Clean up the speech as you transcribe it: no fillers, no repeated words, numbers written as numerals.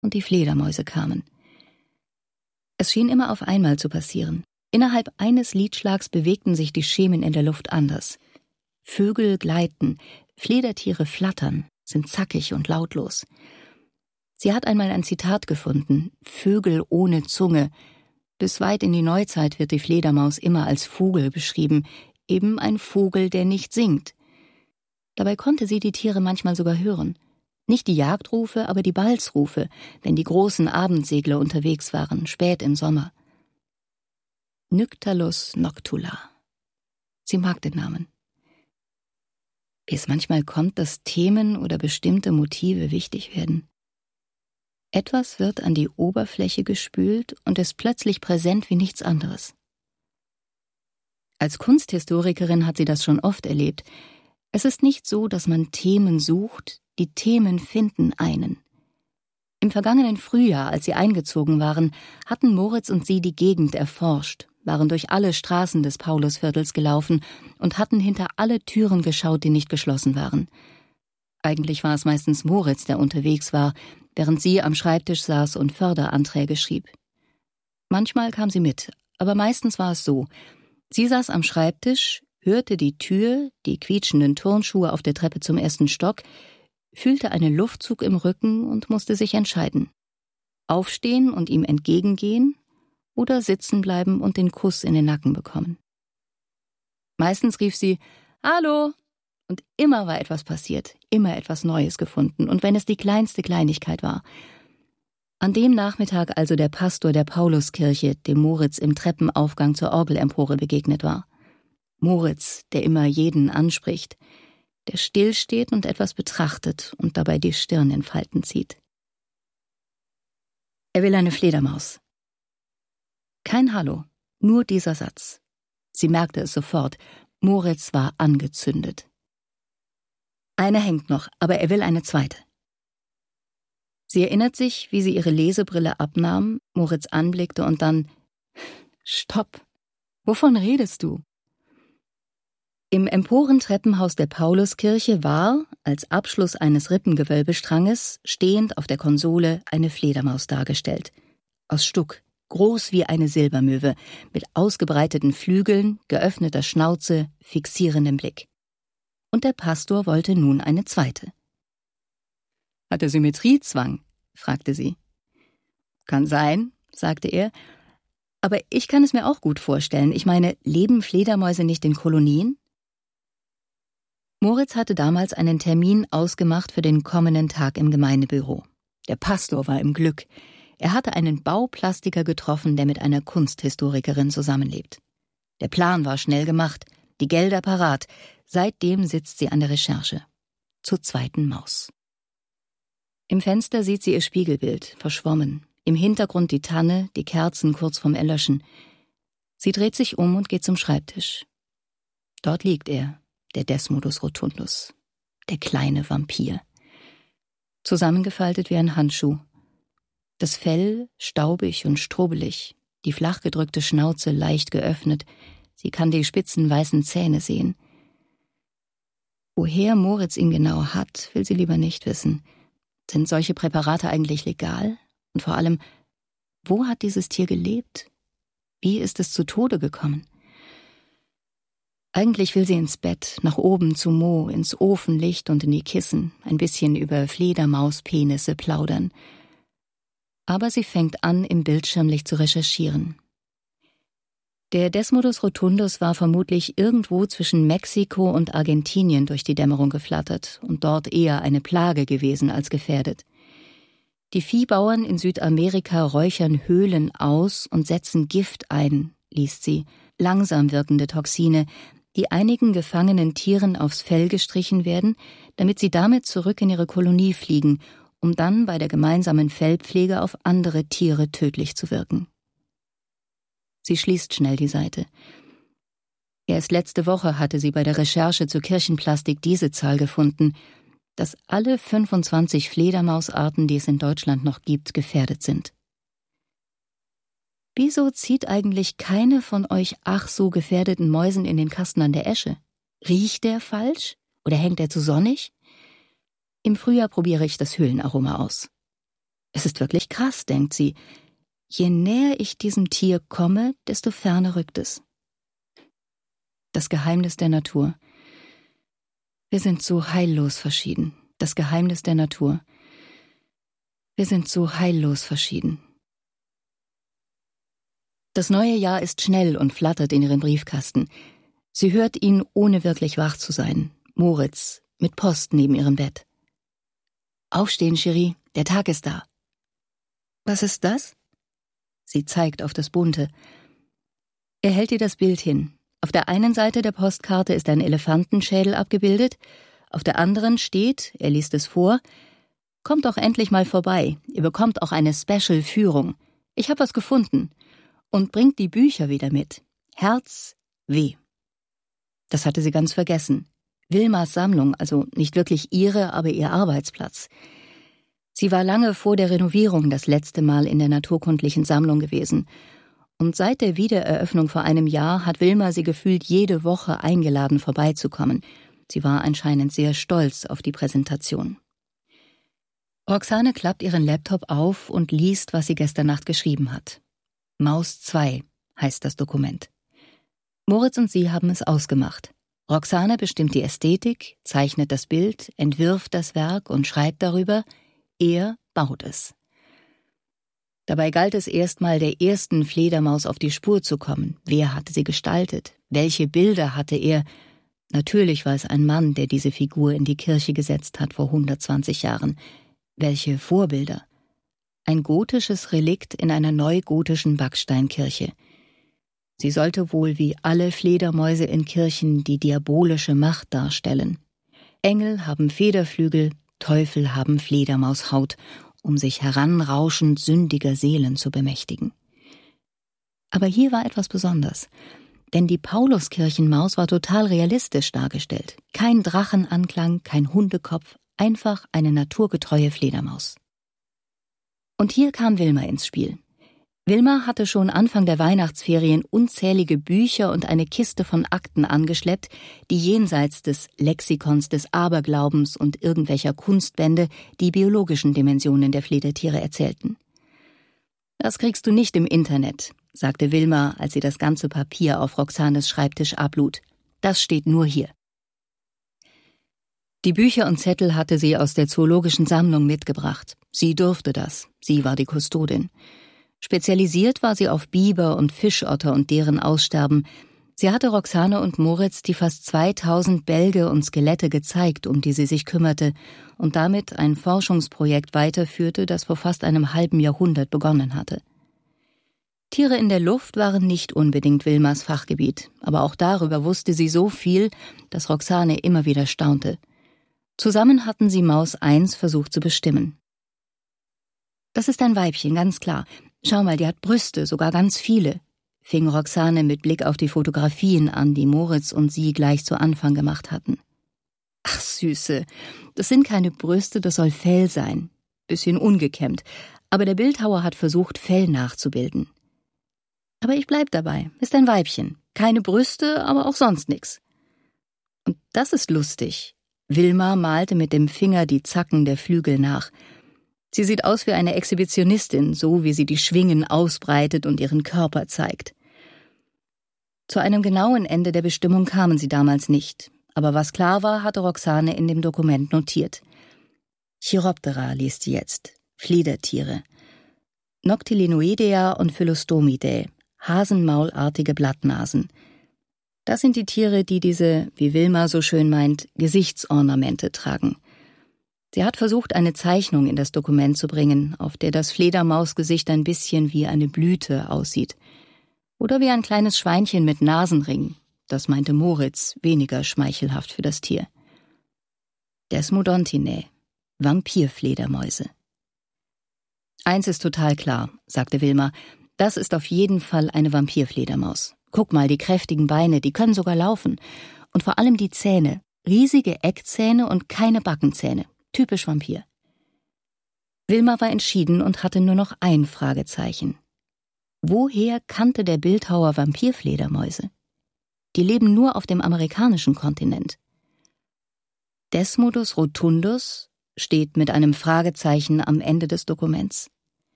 und die Fledermäuse kamen. Es schien immer auf einmal zu passieren. Innerhalb eines Liedschlags bewegten sich die Schemen in der Luft anders. Vögel gleiten, Fledertiere flattern, sind zackig und lautlos. Sie hat einmal ein Zitat gefunden: Vögel ohne Zunge. Bis weit in die Neuzeit wird die Fledermaus immer als Vogel beschrieben, eben ein Vogel, der nicht singt. Dabei konnte sie die Tiere manchmal sogar hören. Nicht die Jagdrufe, aber die Balzrufe, wenn die großen Abendsegler unterwegs waren, spät im Sommer. Nyctalus noctula. Sie mag den Namen. Wie es manchmal kommt, dass Themen oder bestimmte Motive wichtig werden. Etwas wird an die Oberfläche gespült und ist plötzlich präsent wie nichts anderes. Als Kunsthistorikerin hat sie das schon oft erlebt. Es ist nicht so, dass man Themen sucht, die Themen finden einen. Im vergangenen Frühjahr, als sie eingezogen waren, hatten Moritz und sie die Gegend erforscht, waren durch alle Straßen des Paulusviertels gelaufen und hatten hinter alle Türen geschaut, die nicht geschlossen waren. Eigentlich war es meistens Moritz, der unterwegs war, während sie am Schreibtisch saß und Förderanträge schrieb. Manchmal kam sie mit, aber meistens war es so: Sie saß am Schreibtisch, hörte die Tür, die quietschenden Turnschuhe auf der Treppe zum ersten Stock, fühlte einen Luftzug im Rücken und musste sich entscheiden: Aufstehen und ihm entgegengehen oder sitzen bleiben und den Kuss in den Nacken bekommen. Meistens rief sie »Hallo!« und immer war etwas passiert, immer etwas Neues gefunden, und wenn es die kleinste Kleinigkeit war. An dem Nachmittag also der Pastor der Pauluskirche, dem Moritz im Treppenaufgang zur Orgelempore begegnet war. Moritz, der immer jeden anspricht, der stillsteht und etwas betrachtet und dabei die Stirn in Falten zieht. Er will eine Fledermaus. Kein Hallo, nur dieser Satz. Sie merkte es sofort, Moritz war angezündet. Eine hängt noch, aber er will eine zweite. Sie erinnert sich, wie sie ihre Lesebrille abnahm, Moritz anblickte und dann: »Stopp! Wovon redest du?« Im Emporentreppenhaus der Pauluskirche war, als Abschluss eines Rippengewölbestranges, stehend auf der Konsole eine Fledermaus dargestellt. Aus Stuck, groß wie eine Silbermöwe, mit ausgebreiteten Flügeln, geöffneter Schnauze, fixierendem Blick. Und der Pastor wollte nun eine zweite. »Hat er Symmetriezwang?« fragte sie. »Kann sein«, sagte er, »aber ich kann es mir auch gut vorstellen. Ich meine, leben Fledermäuse nicht in Kolonien?« Moritz hatte damals einen Termin ausgemacht für den kommenden Tag im Gemeindebüro. Der Pastor war im Glück. Er hatte einen Bauplastiker getroffen, der mit einer Kunsthistorikerin zusammenlebt. Der Plan war schnell gemacht, die Gelder parat. Seitdem sitzt sie an der Recherche. Zur zweiten Maus. Im Fenster sieht sie ihr Spiegelbild, verschwommen. Im Hintergrund die Tanne, die Kerzen kurz vorm Erlöschen. Sie dreht sich um und geht zum Schreibtisch. Dort liegt er, der Desmodus rotundus, der kleine Vampir. Zusammengefaltet wie ein Handschuh. Das Fell staubig und strubelig, die flach gedrückte Schnauze leicht geöffnet. Sie kann die spitzen weißen Zähne sehen. Woher Moritz ihn genau hat, will sie lieber nicht wissen. Sind solche Präparate eigentlich legal? Und vor allem, wo hat dieses Tier gelebt? Wie ist es zu Tode gekommen? Eigentlich will sie ins Bett, nach oben zu Mo, ins Ofenlicht und in die Kissen, ein bisschen über Fledermauspenisse plaudern. Aber sie fängt an, im Bildschirmlicht zu recherchieren. Der Desmodus rotundus war vermutlich irgendwo zwischen Mexiko und Argentinien durch die Dämmerung geflattert und dort eher eine Plage gewesen als gefährdet. Die Viehbauern in Südamerika räuchern Höhlen aus und setzen Gift ein, liest sie, langsam wirkende Toxine, die einigen gefangenen Tieren aufs Fell gestrichen werden, damit sie damit zurück in ihre Kolonie fliegen, um dann bei der gemeinsamen Fellpflege auf andere Tiere tödlich zu wirken. Sie schließt schnell die Seite. Erst letzte Woche hatte sie bei der Recherche zur Kirchenplastik diese Zahl gefunden, dass alle 25 Fledermausarten, die es in Deutschland noch gibt, gefährdet sind. Wieso zieht eigentlich keine von euch ach so gefährdeten Mäusen in den Kasten an der Esche? Riecht der falsch? Oder hängt er zu sonnig? Im Frühjahr probiere ich das Höhlenaroma aus. Es ist wirklich krass, denkt sie. Je näher ich diesem Tier komme, desto ferner rückt es. Das Geheimnis der Natur. Wir sind so heillos verschieden. Das Geheimnis der Natur. Wir sind so heillos verschieden. Das neue Jahr ist schnell und flattert in ihren Briefkasten. Sie hört ihn, ohne wirklich wach zu sein. Moritz, mit Post neben ihrem Bett. Aufstehen, Cherie, der Tag ist da. Was ist das? Sie zeigt auf das Bunte. Er hält ihr das Bild hin. Auf der einen Seite der Postkarte ist ein Elefantenschädel abgebildet, auf der anderen steht, er liest es vor, »Kommt doch endlich mal vorbei, ihr bekommt auch eine Special-Führung. Ich habe was gefunden. Und bringt die Bücher wieder mit. Herz W.« Das hatte sie ganz vergessen. Wilmas Sammlung, also nicht wirklich ihre, aber ihr Arbeitsplatz. Sie war lange vor der Renovierung das letzte Mal in der naturkundlichen Sammlung gewesen. Und seit der Wiedereröffnung vor einem Jahr hat Wilma sie gefühlt jede Woche eingeladen, vorbeizukommen. Sie war anscheinend sehr stolz auf die Präsentation. Roxane klappt ihren Laptop auf und liest, was sie gestern Nacht geschrieben hat. Maus 2 heißt das Dokument. Moritz und sie haben es ausgemacht. Roxane bestimmt die Ästhetik, zeichnet das Bild, entwirft das Werk und schreibt darüber, er baut es. Dabei galt es erstmal, der ersten Fledermaus auf die Spur zu kommen. Wer hatte sie gestaltet? Welche Bilder hatte er? Natürlich war es ein Mann, der diese Figur in die Kirche gesetzt hat vor 120 Jahren. Welche Vorbilder? Ein gotisches Relikt in einer neugotischen Backsteinkirche. Sie sollte wohl wie alle Fledermäuse in Kirchen die diabolische Macht darstellen. Engel haben Federflügel, Teufel haben Fledermaushaut, um sich heranrauschend sündiger Seelen zu bemächtigen. Aber hier war etwas Besonderes, denn die Pauluskirchenmaus war total realistisch dargestellt. Kein Drachenanklang, kein Hundekopf, einfach eine naturgetreue Fledermaus. Und hier kam Wilma ins Spiel. Wilma hatte schon Anfang der Weihnachtsferien unzählige Bücher und eine Kiste von Akten angeschleppt, die jenseits des Lexikons des Aberglaubens und irgendwelcher Kunstbände die biologischen Dimensionen der Fledertiere erzählten. »Das kriegst du nicht im Internet«, sagte Wilma, als sie das ganze Papier auf Roxanes Schreibtisch ablud. »Das steht nur hier.« Die Bücher und Zettel hatte sie aus der zoologischen Sammlung mitgebracht. Sie durfte das. Sie war die Kustodin. Spezialisiert war sie auf Biber und Fischotter und deren Aussterben. Sie hatte Roxane und Moritz die fast 2000 Bälge und Skelette gezeigt, um die sie sich kümmerte, und damit ein Forschungsprojekt weiterführte, das vor fast einem halben Jahrhundert begonnen hatte. Tiere in der Luft waren nicht unbedingt Wilmas Fachgebiet, aber auch darüber wusste sie so viel, dass Roxane immer wieder staunte. Zusammen hatten sie Maus 1 versucht zu bestimmen. »Das ist ein Weibchen, ganz klar. Schau mal, die hat Brüste, sogar ganz viele«, fing Roxane mit Blick auf die Fotografien an, die Moritz und sie gleich zu Anfang gemacht hatten. »Ach Süße, das sind keine Brüste, das soll Fell sein. Bisschen ungekämmt, aber der Bildhauer hat versucht, Fell nachzubilden. Aber ich bleib dabei, ist ein Weibchen. Keine Brüste, aber auch sonst nix. Und das ist lustig.« Wilma malte mit dem Finger die Zacken der Flügel nach. Sie sieht aus wie eine Exhibitionistin, so wie sie die Schwingen ausbreitet und ihren Körper zeigt. Zu einem genauen Ende der Bestimmung kamen sie damals nicht, aber was klar war, hatte Roxane in dem Dokument notiert. Chiroptera liest sie jetzt, Fledertiere. Noctilinoidea und Phylostomidae, hasenmaulartige Blattnasen. Das sind die Tiere, die diese, wie Wilma so schön meint, Gesichtsornamente tragen. Sie hat versucht, eine Zeichnung in das Dokument zu bringen, auf der das Fledermausgesicht ein bisschen wie eine Blüte aussieht. Oder wie ein kleines Schweinchen mit Nasenring. Das meinte Moritz, weniger schmeichelhaft für das Tier. Desmodontinae, Vampirfledermäuse. »Eins ist total klar«, sagte Wilma, »das ist auf jeden Fall eine Vampirfledermaus. Guck mal, die kräftigen Beine, die können sogar laufen. Und vor allem die Zähne, riesige Eckzähne und keine Backenzähne. Typisch Vampir.« Wilma war entschieden und hatte nur noch ein Fragezeichen. Woher kannte der Bildhauer Vampirfledermäuse? Die leben nur auf dem amerikanischen Kontinent. Desmodus rotundus, steht mit einem Fragezeichen am Ende des Dokuments.